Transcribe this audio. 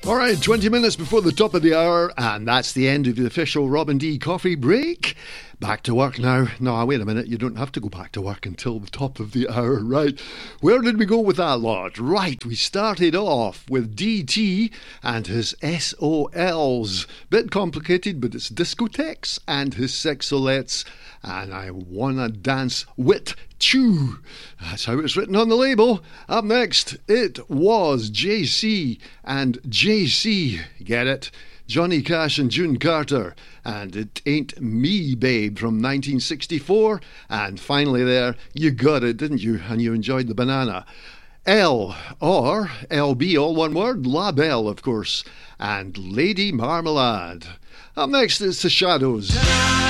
All right, 20 minutes before the top of the hour, and that's the end of the official Robin D coffee break. Back to work now. No, wait a minute, you don't have to go back to work until the top of the hour, right? Where did we go with that lot? Right, we started off with DT and his SOLs. Bit complicated, but it's discotheques and his sexolettes. And I wanna dance with you. That's how it's written on the label. Up next, it was JC and JC. Get it? Johnny Cash and June Carter. And It Ain't Me, Babe from 1964. And finally there, you got it, didn't you? And you enjoyed the banana. L, or LB, all one word, La Belle, of course. And Lady Marmalade. Up next is The Shadows.